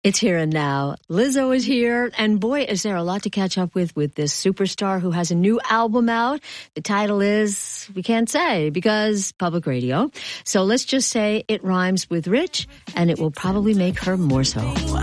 It's here and now. Lizzo is here, and boy, is there a lot to catch up with this superstar who has a new album out. The title is, we can't say because public radio. So let's just say it rhymes with rich, and it will probably make her more so.